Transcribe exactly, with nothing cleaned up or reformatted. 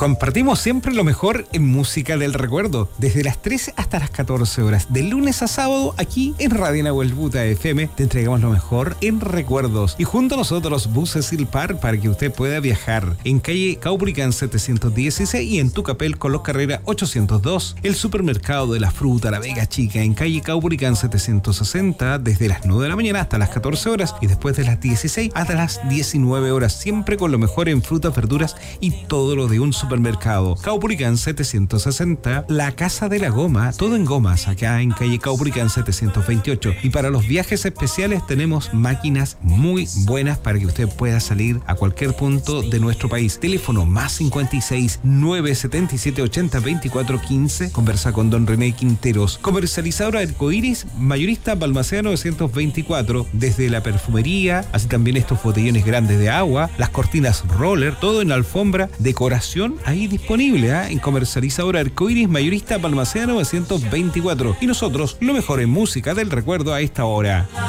Compartimos siempre lo mejor en música del recuerdo, desde las trece hasta las catorce horas, de lunes a sábado, aquí en Radio Nahuel Buta F M, te entregamos lo mejor en recuerdos. Y junto a nosotros, buses Silpar, para que usted pueda viajar en calle Caupolicán setecientos dieciséis y en Tucapel con los Carrera ochocientos dos. El supermercado de la fruta La Vega Chica en calle Caupolicán setecientos sesenta, desde las nueve de la mañana hasta las catorce horas y después de las dieciséis hasta las diecinueve horas, siempre con lo mejor en frutas, verduras y todo lo de un supermercado. Supermercado Caupolicán setecientos sesenta, la Casa de la Goma, todo en gomas, acá en calle Caupolicán setecientos veintiocho. Y para los viajes especiales tenemos máquinas muy buenas para que usted pueda salir a cualquier punto de nuestro país. Teléfono más cincuenta y seis, nueve setenta y siete, ochenta, veinticuatro, quince. Conversa con don René Quinteros. Comercializadora Arcoiris, mayorista Balmaceda novecientos veinticuatro, desde la perfumería, así también estos botellones grandes de agua, las cortinas roller, todo en alfombra, decoración ahí disponible, ¿eh? En Comercializadora Arcoiris, mayorista Balmaceda novecientos veinticuatro. Y nosotros, lo mejor en música del recuerdo a esta hora.